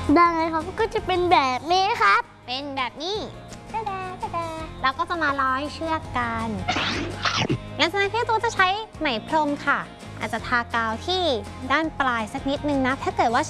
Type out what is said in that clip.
ได้ครับก็จะเป็นแบบนี้ครับเป็นแบบนี้แล้วก็จะมาร้อยเชือกกันหลังจากนั้นพี่ตัวจะใช้ไหมพรมค่ะอาจจะทากาวที่ด้านปลายสักนิดนึงนะถ้าเกิดว่า